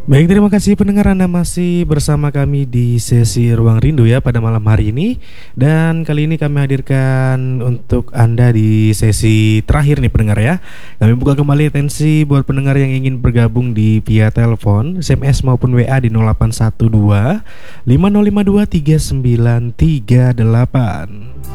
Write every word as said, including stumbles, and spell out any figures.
Baik, terima kasih pendengar, Anda masih bersama kami di sesi Ruang Rindu ya pada malam hari ini. Dan kali ini kami hadirkan untuk Anda di sesi terakhir nih pendengar ya. Kami buka kembali atensi buat pendengar yang ingin bergabung di via telepon, S M S maupun W A di nol delapan satu dua lima nol lima dua tiga sembilan tiga delapan.